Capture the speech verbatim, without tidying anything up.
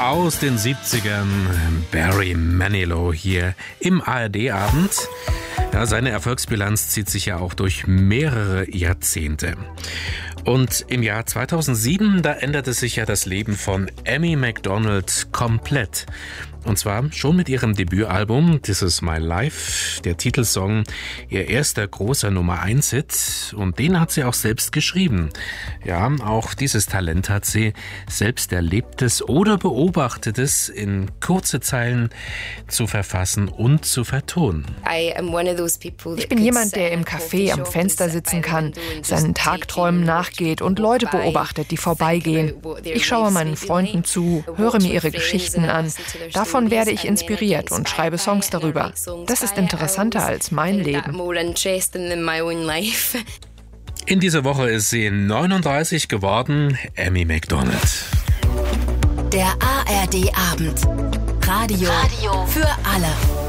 aus den siebzigern. Barry Manilow hier im A R D-Abend. Ja, seine Erfolgsbilanz zieht sich ja auch durch mehrere Jahrzehnte. Und im Jahr zweitausendsieben, da änderte sich ja das Leben von Amy Macdonald komplett. Und zwar schon mit ihrem Debütalbum This Is My Life, der Titelsong, ihr erster großer Nummer eins Hit. Und den hat sie auch selbst geschrieben. Ja, auch dieses Talent hat sie, selbst Erlebtes oder Beobachtetes in kurze Zeilen zu verfassen und zu vertonen. Ich bin jemand, der im Café am Fenster sitzen kann, seinen Tagträumen nachgeht und Leute beobachtet, die vorbeigehen. Ich schaue meinen Freunden zu, höre mir ihre Geschichten an. Davon werde ich inspiriert und schreibe Songs darüber. Das ist interessanter als mein Leben. In dieser Woche ist sie neununddreißig geworden, Amy Macdonald. Der A R D-Abend. Radio, Radio für alle.